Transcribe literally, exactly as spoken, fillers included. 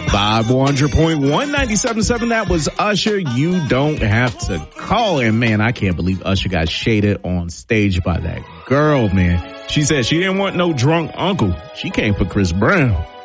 Vibe one hundred point one, ninety-seven point seven. That was Usher. You don't have to call. And man, I can't believe Usher got shaded on stage by that girl, man. She said she didn't want no drunk uncle. She came for Chris Brown.